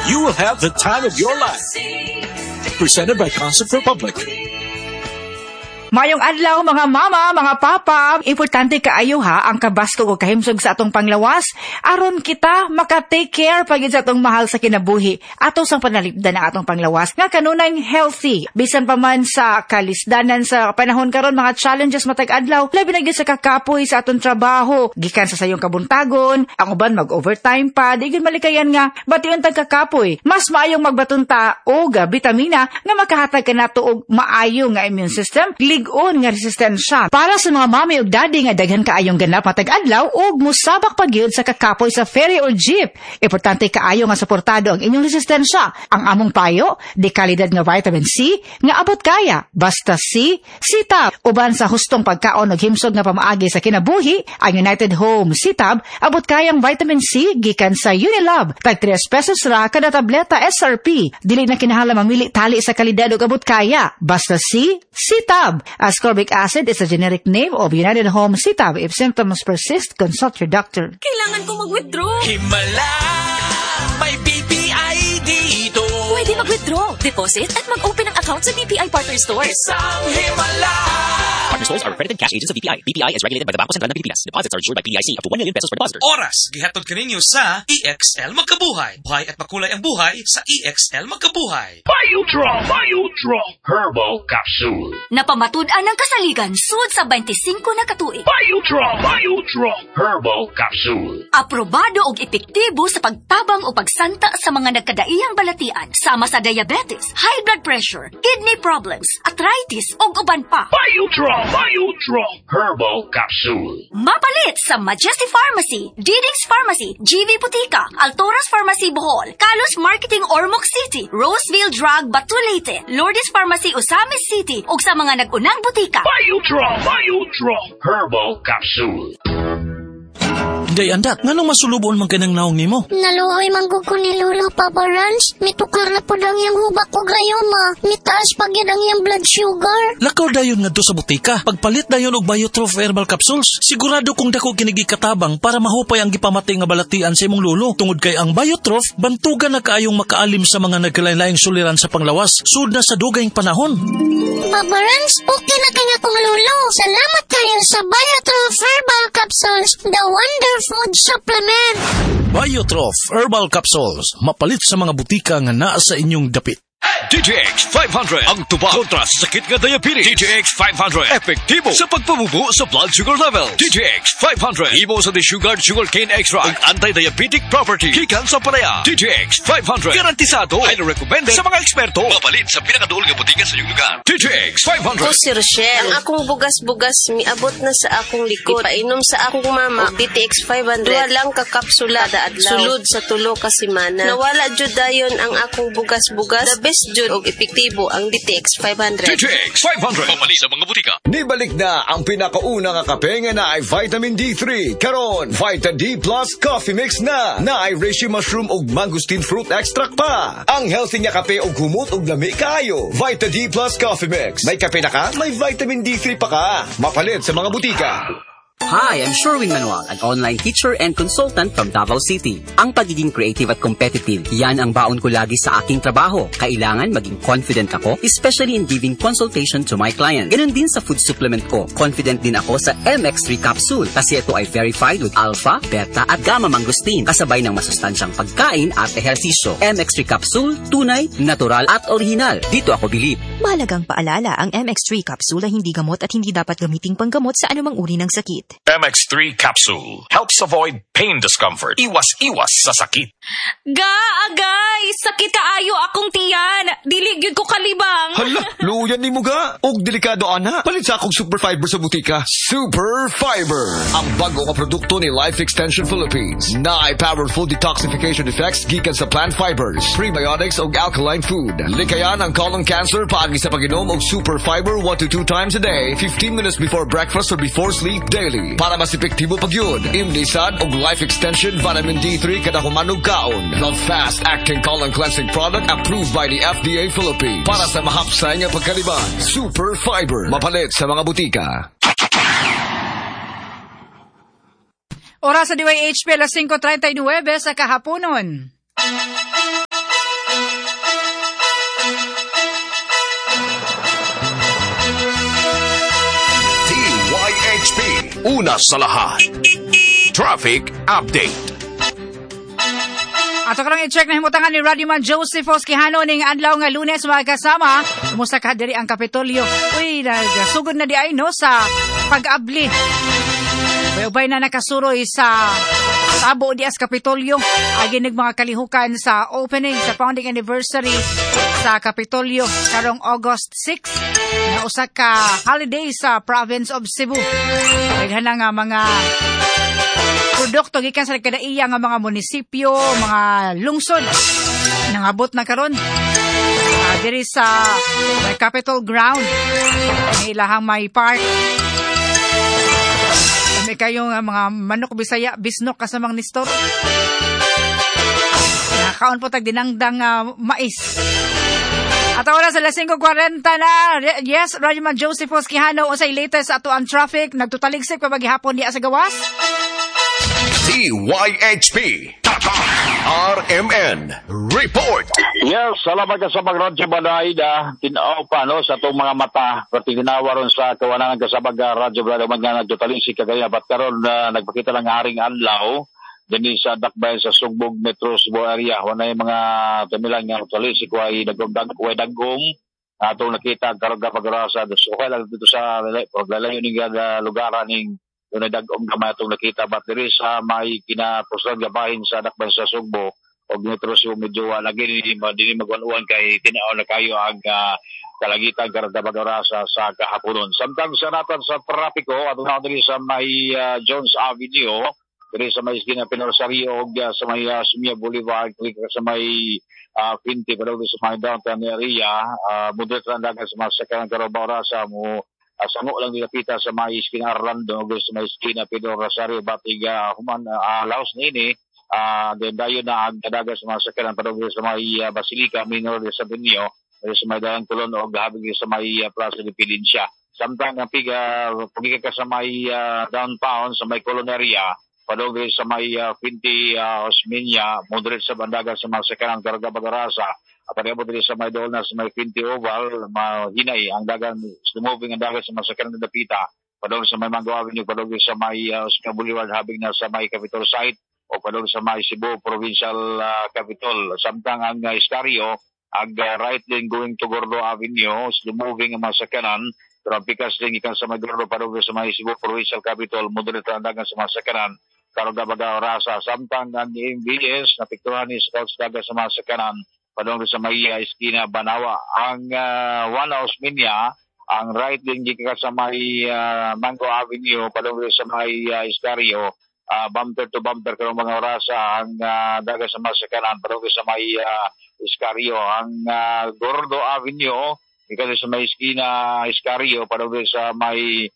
you will have the time of your life. Presented by Concert Republic. Mayong adlaw mga mama, mga papa, importante kaayo ha ang kabastog o kahimsog sa atong panglawas aron kita maka-take care pagid sa atong mahal sa kinabuhi ato sang panalipdan ang atong panglawas nga kanunay healthy bisan pa man sa kalisdanan sa panahon karon mga challenges matag adlaw labi na gyud sa kakapoy sa atong trabaho gikan sa sayong kabuntagon ang uban mag-overtime pa di gyud malikayan nga bation tag kakapoy mas maayong magbatunta og bitamina nga makahatag kanato og maayo nga immune system lig-on nga resistensya para sa mga mami ug daddy nga daghan kaayong ganap matag adlaw ug musabak pagyud sa kakapoy sa ferry or jeep. Importante kaayo nga suportado ang inyong resistensya. Ang among payo, di kalidad nga vitamin C nga abot kaya. Basta C, C-Tab. Uban sa hustong pagkaon ug himsog nga pamaagi sa kinabuhi, ang United Home C-Tab abot kayang vitamin C gikan sa Unilab. Tag 3 pesos ra kada tableta SRP. Dili na kinahanglan mamili tali sa kalidad ug abot kaya. Basta C, C-Tab. Ascorbic acid is a generic name of United Home C-Tab. If symptoms persist, consult your doctor. Kailangan ko mag-withdraw. Himala, may BPI dito. Pwede mag-withdraw, deposit, at mag-open ng account sa BPI Partner Stores. Isang himala. Partner Stores are accredited cash agents of BPI. BPI is regulated by the Bangko Sentral ng Pilipinas. Deposits are insured by PDIC up to 1 million pesos per depositors. Oras, gihatod kaninyo sa EXL Magkabuhay. Buhay at makulay ang buhay sa EXL Magkabuhay. Biodraw Herbal Capsule. Napamatud-an ng kasaligan sud sa 25 na katuig. Biodraw Herbal Capsule. Aprobado og epektibo sa pagtabang o pagsanta sa mga nagkadaiyang balatian sama sa diabetes, high blood pressure, kidney problems, arthritis ug uban pa. Biodraw Herbal Capsule. Mapalit sa Majesty Pharmacy, Diding's Pharmacy, GB Butika, Altoras Pharmacy Bohol, Kalos Marketing Ormoc City, Roseville Drug Batulete, Lourdes Pharmacy Osamis City ug sa mga nag-unang butika. Biodraw Herbal Capsule. Day andak, nganong masulubon man kanang naong nimo? Naluoy manggug ko ni Lolo Papa Rans. Mitukar na po lang yung hubak ko gayoma. Mitaas pag yan ang yung blood sugar. Lakaw dayon nga do sa butika. Pagpalit dayon og Biotrof Herbal Capsules. Sigurado kung dako kinigi katabang para mahupay ang gipamatay nga balatian sa imong lolo. Tungod kay ang Biotrof, bantugan na kaayong makaalim sa mga nagkalain-laing suliran sa panglawas. Sud na sa dugayng panahon. Papa Rans, okay na kanya kong lolo. Salamat kayo sa Biotrof Herbal Capsules. The Wonder Food Supplement. Biotrof Herbal Capsules. Mapalit sa mga butika nga naa sa inyong dapit. DTX 500 ang tubag kontra sa sakit nga diabetes. DTX 500 epektibo sa pagpabubo sa blood sugar level. DTX 500 imo sa desugared sugarcane extract ug anti-diabetic property gikan sa palaya. DTX 500 garantisado ay recommended sa mga eksperto. Mapalit sa pinakaduol nga butika sa iyong lugar. DTX 500. O si Rochelle, ang akong bugas-bugas miabot na sa akong likod. Painom sa akong mama DTX 500. Duha lang ka kapsula adlaw. Sulod sa tulo ka semana. Nawala jud dayon ang akong bugas-bugas. The best jud og epektibo ang DTX 500. DTX 500 mapalit sa mga butika. Nibalik na ang pinakauna nga kape nga na ay vitamin D3. Karon, Vita D Plus Coffee Mix na ay reishi mushroom ug mangosteen fruit extract pa. Ang healthy nga kape og humot ug lami kaayo. Vita D Plus Coffee Mix. May kape na ka, may vitamin D3 pa ka. Mapalit sa mga butika. Hi, I'm Sherwin Manuel, an online teacher and consultant from Davao City. Ang pagiging creative at competitive, yan ang baon ko lagi sa aking trabaho. Kailangan maging confident ako, especially in giving consultation to my client. Ganun din sa food supplement ko. Confident din ako sa MX3 capsule kasi ito ay verified with alpha, beta at gamma mangosteen kasabay ng masustansyang pagkain at ehersisyo. MX3 capsule, tunay, natural at original. Dito ako bilib. Mahalagang paalala, ang MX3 capsule ay hindi gamot at hindi dapat gamiting panggamot sa anumang uri ng sakit. MX3 Capsule helps avoid pain discomfort. Iwas sa sakit. Agay! Sakit kaayo akong tiyan. Dili gyud ko kalibang. Hala, luyan ni mo ga. Og delikado ana. Palit sa akong Super Fiber sa butika. Super Fiber. Ang bago nga produkto ni Life Extension Philippines. Na ay powerful detoxification effects gikan sa plant fibers, prebiotics og alkaline food. Likayan ang colon cancer paagi sa pag-inom og Super Fiber 1 to 2 times a day, 15 minutes before breakfast or before sleep daily. Para mas epektibo pag yun, Imnisad og Life Extension Vitamin D3 kada humanog kaon. The fast-acting colon cleansing product approved by the FDA Philippines. Para sa mahapsay nga pagkaliban, Super Fiber. Mapalit sa mga butika. Oras sa DYHP, alas 5:39 sa kahaponon. una sa lahat, Traffic Update. Ato karong i-check na himutangan ni Radyoman Joseph Quijano ning adlaw nga Lunes mga kasama. Kumusta ka diri ang Kapitolyo? Uy, nagsugod na di ay no sa pag-abli. Bayobay na nakasuroy sa tabo di as Kapitolyo. Aginig mga kalihukan sa opening sa founding anniversary sa Kapitolyo karong August 6 na usa ka holiday sa province of Cebu. Daghan nga mga produkto gikan sa kadaiya nga mga munisipyo, mga lungsod nangabot na karon diri sa Capitol Ground. Ilahang may park. May kayong mga manok Bisaya, bisnok kasamang nistor. Nakaon po tag dinangdang mais. At oras sa 5:40 na. Yes, Radyoman Joseph Quijano o sa latest ato ang traffic. Nagtutaligsik pa maghihapon di sa gawas. DYHP RMN Report. Yes, salamat ka sa pag-radyo Balaida. Tinaw pa no sa itong mga mata. Pati ginawa ron sa kawanangan ka sa pag-radyo Balaida. Nga nagtutaligsik kagaya. Ba't karon nagpakita ng haring anlaw. Dini sa Dakbayan sa Sugbog Metro Cebu area. Wala yung mga tamilang nga nagtutaligsik. Way dagom. Atong nakita karon ka pag-rasa. So kaya lang dito sa paglalayo ng lugaran ng yung nagdagom naman itong nakita ba't diri sa may kinapusag gabahin sa Dakbayan sa Sugbo o Metro Cebu medyo lagi din magwanuan kay tinaaw na kayo ang kalagitan karanta pag-orasa sa kahaponon. Samtang sa natin sa trapiko at una diri sa may Jones Avenue diri sa may Esquina Pinosario o sa may Sumia Boulevard sa may Quinty pero sa may downtown area moderate lang dagat sa mga sakalang karabawrasa mo sango lang nilapita sa may Esquina Orlando o sa may Esquina Pedro Rosario batiga human laos na ini then dayon na ang kadaga sa mga sakalan padong sa may Basilica Minor de Sabinio sa may Dayan Colon o gahabig sa may Plaza de Pidencia. Samtang ang pagiging ka sa may downtown sa may Coloneria padong sa may Quinty Osmeña moderate sa bandaga sa mga sakalan karga bagarasa. Apariabo diri sa may doon na sa may Quinty Oval, mahinay ang dagan, moving ang dagan sa masakyan ng dapita. Padong sa may Mango Avenue, padong sa may Oscar Boulevard, habing na sa may Capitol site, o padong sa may Cebu Provincial Capitol. Samtang ang Estario, ang right lane going to Gordo Avenue, moving ang masakyanan, pero ang pikas din ikan sa may Gordo, padong sa may Cebu Provincial Capitol, moderate ang dagan sa masakyanan, karoga baga orasa. Samtang ang MBS, napikturan ni sa dagan sa masakyanan, padong sa may Esquina Banawa. Ang Juan Osmeña, ang right lane gikan sa may Mango Avenue, padong sa may Estario, bumper to bumper karong mga orasa ang daga sa masakanan, padong sa may Estario. Ang Gordo Avenue, gikan sa may Esquina Estario, padong sa may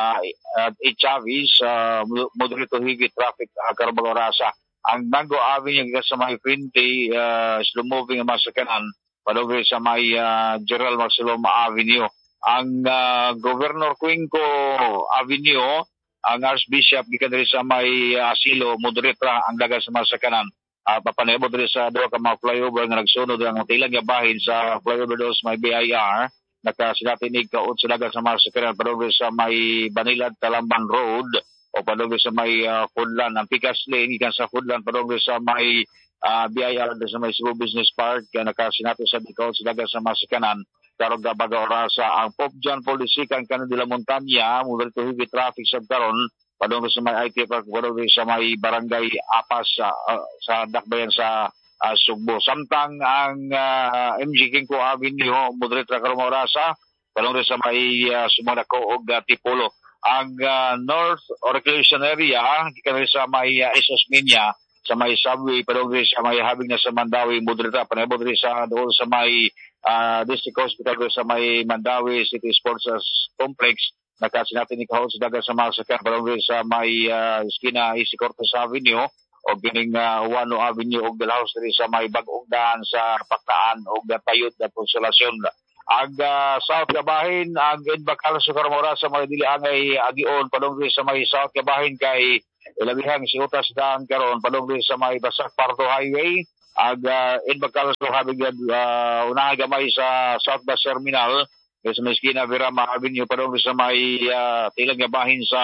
Chavis, moderate to heavy traffic karong mga orasa. Ang Mango Avenue sa may Quinty, slow moving ang masakanan, padong sa may Gerald Marceloma Avenue. Ang Governor Cuenco Avenue, ang Archbishop gikan diri sa may Asilo, moderate ang dagan sa masakanan. Papanebo diri sa duha ka mga flyover nga nagsunod ang tilang gabahin sa flyover dos may BIR, nakasinatinig kaot sa dagan sa masakanan padong sa may Banilad Talambang Road. O padong sa may Foodland, ang pikas lane ikan sa Foodland, padong sa may BIR sa may Cebu Business Park, nakasinato sa dikaw sa dagan sa masakanan, karong baga orasa. Ang Pope John Paul II kanan de la Montaña, mula to heavy traffic sa karon, padong sa may IT Park, padong sa may Barangay Apas sa Dakbayan sa Sugbo. Samtang ang MG Quinco Avenue, moderate na karong orasa, padong sa may Sumanako o Tipolo. Ang North or Recreation Area, gikan sa may Esosmeña, sa may Subway, padong sa may habing na sa Mandawi, moderate panebo diri sa doon sa may District Hospital sa may Mandawi City Sports Complex, nakasinatin ni kahon sa dagan sa mga sakyan, padong sa may Esquina Easy Cortes Avenue o gining Wano Avenue o Dalhaus diri sa may Bagong Daan sa Paktaan o Tayod na Konsolasyon. Ang South Gabahin, ang Inbakal sa Karamora sa mga diliangay agion, padong sa may South Gabahin kay ilabihang si Utas Daan karon, padong sa may Basak Pardo Highway, ang Inbakal sa habig unahay gamay sa South Bus Terminal, sa may Esquina Virama Avenue, padong sa may tilang gabahin sa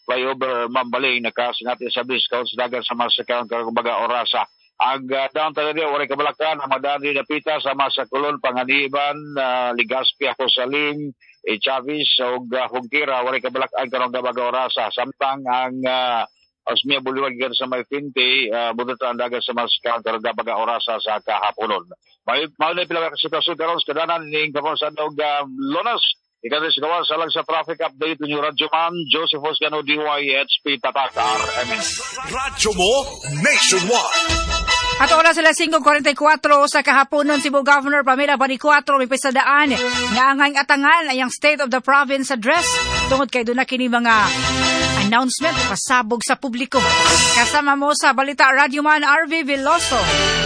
flyover Mambaling nakasinati sa discount sa dagan sa masakyan kumbaga orasa. Ang downtown area wala kabalakan ang madani na pita sa Masakulon, Panganiban, Legazpi, Salim, Chavez ug Hugkira wala kabalakan karong kumbaga orasa. Samtang ang Osmia Boulevard sa may Pinti, budutan dagan sa masakyan karong kumbaga orasa sa kahaponon. May pila ka sitwasyon karon sa kadanan ning kaponsan og Lonas. Ikaw sa gawa sa lang sa traffic update ni Radyo Man, Joseph Oscano, DYHP, Tatak, RMN. Radyo mo, nationwide. At oras sila 5:44 sa kahaponon, Cebu Governor Pamela Baricuatro may pisadaan nga angay atangan ay ang State of the Province Address tungod kay doon na kini mga announcement pasabog sa publiko. Kasama mo sa Balita Radyo Man, RV Veloso.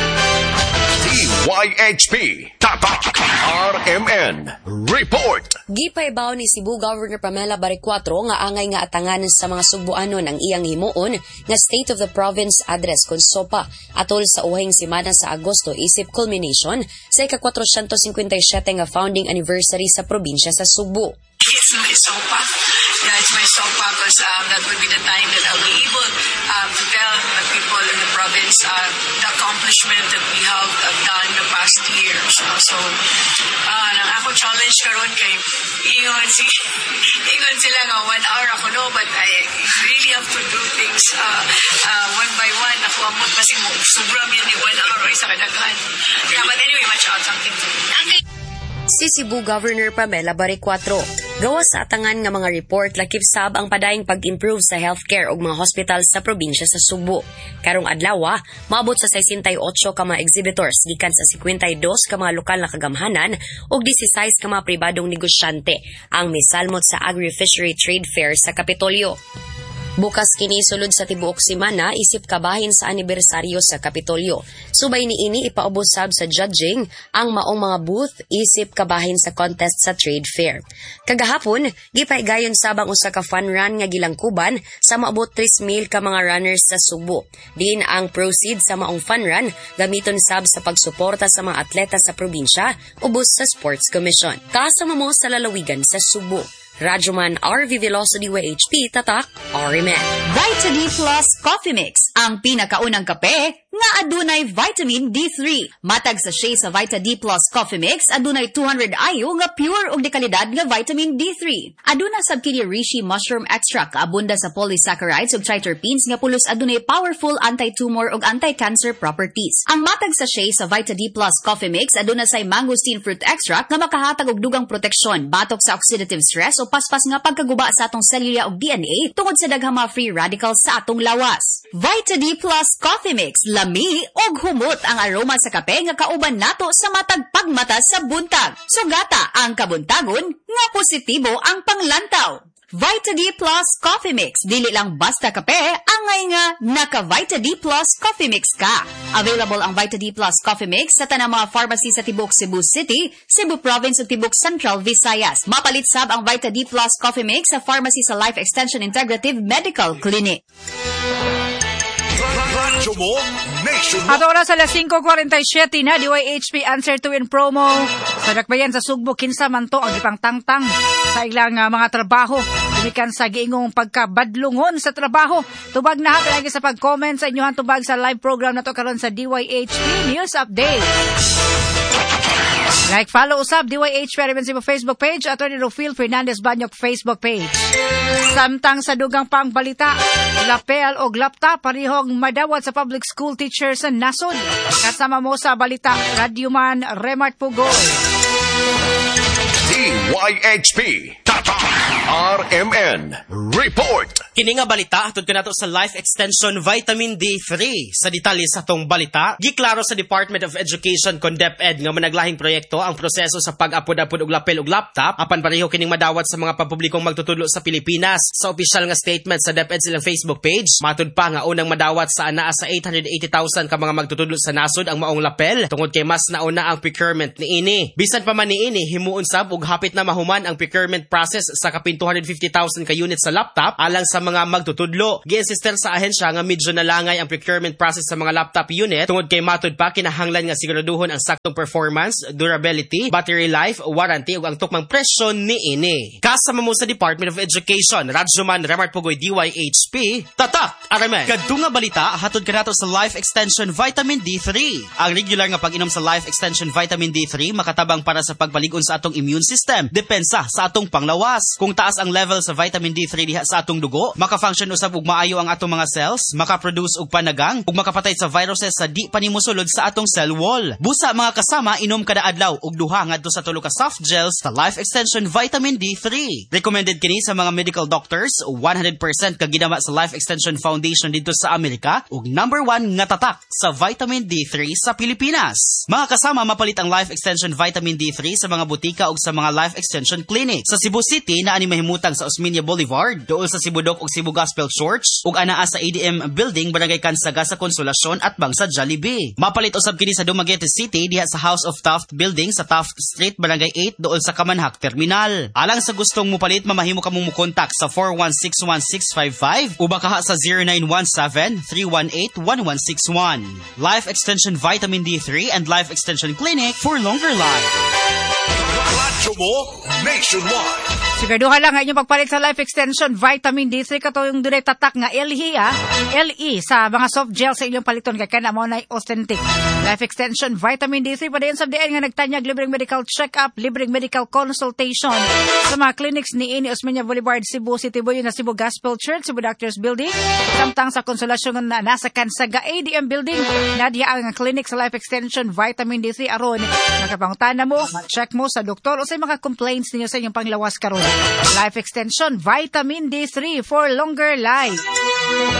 DYHP, Tatak, RMN, Report. Gipaybaw ni Cebu Governor Pamela Baricuatro nga angay nga atangan sa mga Subuanon ang iyang himuon nga State of the Province Address kon SOPA atol sa uhing semana sa Agosto isip culmination sa ika-457 nga founding anniversary sa probinsya sa Subo. It's my SOPA. Yeah, it's my SOPA because that will be the time that I'll be able to tell the people in the province the accomplishment that we have done the past years. So, ako challenge karon kay ingon sila nga 1 hour ako no, but I really have to do things one by one. Ako amot kasi mo sobra mi ni 1 hour isa kadaghan. Yeah, but anyway, watch out something. Okay. Si Cebu Governor Pamela Baricuatro. Gawa sa atangan nga mga report lakip sab ang padayong pag-improve sa healthcare og mga hospital sa probinsya sa Subo. Karong adlaw, maabot sa 68 ka mga exhibitors gikan sa 52 ka mga lokal na kagamhanan ug 16 ka mga pribadong negosyante ang misalmot sa Agri-Fishery Trade Fair sa Kapitolyo. Bukas kini sulod sa tibuok semana isip kabahin sa anibersaryo sa Kapitolyo. Subay niini ipaubos sab sa judging ang maong mga booth isip kabahin sa contest sa trade fair. Kagahapon, gipaygayon sab ang usa ka fun run nga gilangkuban sa maabot 3,000 ka mga runners sa Subo. Din ang proceeds sa maong fun run gamiton sab sa pagsuporta sa mga atleta sa probinsya ubos sa Sports Commission. Kasama mo sa lalawigan sa Subo. Radyoman RV Velocity WHP, Tatak, RMN. Vita D Plus Coffee Mix, ang pinakaunang kape nga adunay vitamin D3. Matag sa sachet sa Vita D Plus Coffee Mix, adunay 200 IU nga pure ug dekalidad nga vitamin D3. Aduna sab kini reishi mushroom extract, abunda sa polysaccharides ug triterpenes nga pulos adunay powerful anti-tumor ug anti-cancer properties. Ang matag sa sachet sa Vita D Plus Coffee Mix aduna say mangosteen fruit extract nga makahatag og dugang proteksyon batok sa oxidative stress o paspas nga pagkaguba sa atong selula ug DNA tungod sa daghang mga free radicals sa atong lawas. Vita D Plus Coffee Mix, lami og humot ang aroma sa kape nga kauban nato sa matag pagmata sa buntag. Sugata ang kabuntagon nga positibo ang panglantaw. Vita D Plus Coffee Mix, dili lang basta kape, angay nga naka Vita D Plus Coffee Mix ka. Available ang Vita D Plus Coffee Mix sa tanang mga pharmacy sa Tibok Cebu City, Cebu Province ug Tibok Central Visayas. Mapalit sab ang Vita D Plus Coffee Mix sa pharmacy sa Life Extension Integrative Medical Clinic. Radyo mo, nationwide. At oras alas 5:47 na, DYHP Answer to in promo. Sa dakbayan sa Sugbo, kinsa man to ang ipangtangtang sa ilang mga trabaho. Dumikan sa giingong pagkabadlungon sa trabaho. Tubag na lagi sa pag-comment sa inyohan tubag sa live program na to karon sa DYHP News Update. Like, follow usab DYHP Cebu Facebook page at Rufil Fernandez Banyok Facebook page. Samtang sa dugang pang balita, lapel o laptop parihong madawat sa public school teacher sa nasod. Kasama mo sa balita, Radyoman Remart Pugoy. DYHP, Tatak, RMN, Report. Kini nga balita hatod kanato sa Life Extension Vitamin D3. Sa detalye sa tong balita, giklaro sa Department of Education kon DepEd nga managlahing proyekto ang proseso sa pag-apod-apod og lapel og laptop apan pareho kining madawat sa mga pampublikong magtutudlo sa Pilipinas. Sa opisyal nga statement sa DepEd silang Facebook page, matud pa nga unang madawat sa anaa sa 880,000 ka mga magtutudlo sa nasod ang maong lapel tungod kay mas nauna ang procurement niini. Bisan pa man niini himuon sab og hapit na mahuman ang procurement process sa kapin 250,000 ka units sa laptop alang sa mga magtutudlo. Gi-insister sa ahensya nga medyo nalangay ang procurement process sa mga laptop unit tungod kay matud pa kinahanglan nga siguraduhon ang saktong performance, durability, battery life, warranty ug ang tukmang presyo niini. Kasama mo sa Department of Education, Radyoman Remart Pugoy DYHP, tatak aramen. Kadto nga balita hatod kanato sa Life Extension Vitamin D3. Ang regular nga pag-inom sa Life Extension Vitamin D3 makatabang para sa pagbalig-on sa atong immune system, depensa sa atong panglawas. Kung taas ang level sa vitamin D3 diha sa atong dugo, maka-function usab og maayo ang atong mga cells, maka-produce og panagang ug makapatay sa viruses sa di pa nimo sulod sa atong cell wall. Busa mga kasama, inom kada adlaw og duha ngadto sa 3 ka soft gels sa Life Extension Vitamin D3. Recommended kini sa mga medical doctors, 100% kagidama sa Life Extension Foundation dito sa Amerika ug number 1 nga tatak sa vitamin D3 sa Pilipinas. Mga kasama, mapalit ang Life Extension Vitamin D3 sa mga butika ug sa mga Life Extension Clinic. Sa Cebu City, naa ni mahimutang sa Osmeña Boulevard, dool sa Cebu Doc ug Cebu Gospel Church, ug anaa sa ADM Building, Barangay Kansaga sa Konsolasyon at Bangsa Jollibee. Mapalit usab kini sa Dumaguete City diha sa House of Taft Building sa Taft Street, Barangay 8, dool sa Kamanhak Terminal. Alang sa gustong mupalit, mamahimo ka mong mukontak sa 4161655 o baka sa 0917-318-1161. Life Extension Vitamin D3 and Life Extension Clinic for longer life. Radyo mo nationwide. Siguraduhan lang nga inyong pagpalit sa Life Extension Vitamin D3 kato yung dunay tatak nga LE sa mga soft gel sa inyong paliton kay kana mo na authentic. Life Extension Vitamin D3 padayon sa diin nga nagtanyag libreng medical check-up, libreng medical consultation sa mga clinics ni Osmeña Boulevard, Cebu City, Boyo na Cebu Gospel Church, Cebu Doctors Building, samtang sa Konsolasyon na nasa Kansaga ADM Building, nadiya ang clinic sa Life Extension Vitamin D3 aron nakapangutana mo, check mo sa doktor o sa mga complaints ninyo sa inyong panglawas karon. Life Extension Vitamin D3 for longer life.